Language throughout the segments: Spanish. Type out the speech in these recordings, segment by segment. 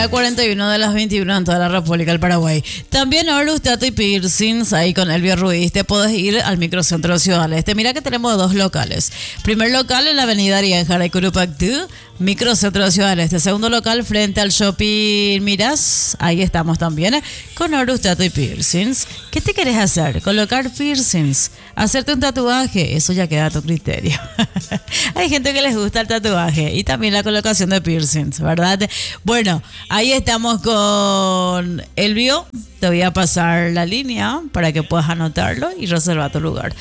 41 de las 21 en toda la República del Paraguay. También Horus, Tato y Piercings, ahí con Elvio Ruiz. Te podés ir al microcentro Ciudad del Este. Mira que tenemos dos locales. Primer local en la avenida Arienjara y Curupactú, microcentro de Ciudad del Este. Segundo local frente al shopping Miras. Ahí estamos también, con Horus, Tato y Piercings. ¿Qué te querés hacer? Colocar piercings, hacerte un tatuaje, eso ya queda a tu criterio. Hay gente que les gusta el tatuaje y también la colocación de piercings, ¿verdad? Bueno, ahí estamos con Elvio. Te voy a pasar la línea para que puedas anotarlo y reservar tu lugar.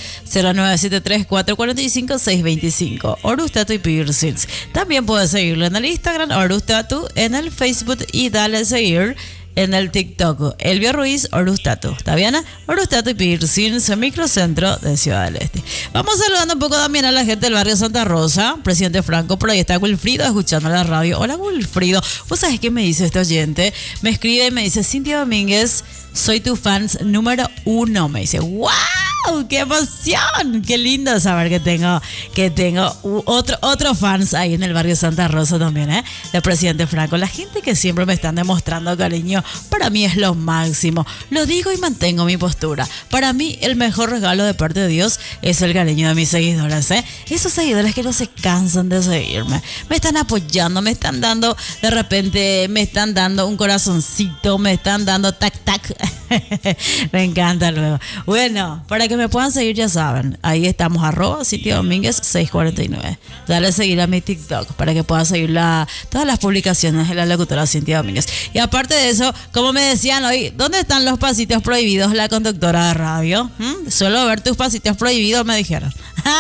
0973-445-625. Horus, Tato y Piercings. También puedes seguirlo en el Instagram, Horus Tato, en el Facebook y dale a seguir en el TikTok. Elvio Ruiz, Horus Tato. ¿Está bien? Horus Tato y Piercings, microcentro de Ciudad del Este. Vamos saludando un poco también a la gente del barrio Santa Rosa. Presidente Franco, por ahí está Wilfrido escuchando la radio. Hola, Wilfrido. ¿Vos sabés qué me dice este oyente? Me escribe y me dice: Cintia Domínguez, soy tu fans número 1. Me dice: ¡wow! ¡Qué emoción! ¡Qué lindo saber que tengo otro fans ahí en el barrio Santa Rosa también, ¿eh? De Presidente Franco. La gente que siempre me están demostrando cariño, para mí es lo máximo. Lo digo y mantengo mi postura. Para mí el mejor regalo de parte de Dios es el cariño de mis seguidores, ¿eh? Esos seguidores que no se cansan de seguirme. Me están apoyando, me están dando, de repente, me están dando un corazoncito, me están dando tac tac. Me encanta luego. Bueno, para que me puedan seguir, ya saben, ahí estamos, @Cintia Domínguez 649. Dale a seguir a mi TikTok para que puedas seguir todas las publicaciones de la locutora Cintia Domínguez. Y aparte de eso, como me decían hoy, ¿dónde están los pasitos prohibidos, la conductora de radio? Suelo ver tus pasitos prohibidos, me dijeron.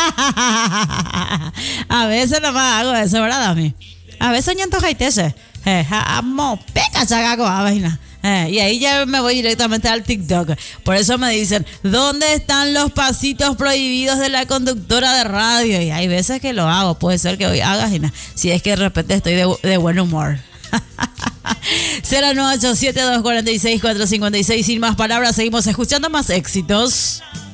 A veces nomás hago eso, ¿verdad, Dami? A veces ñanto jaitese. Amo, peca chagaco, vaina. Y ahí ya me voy directamente al TikTok. Por eso me dicen: ¿dónde están los pasitos prohibidos de la conductora de radio? Y hay veces que lo hago. Puede ser que hoy hagas, si es que de repente estoy de buen humor. 0987-246-456. Sin más palabras, seguimos escuchando más éxitos.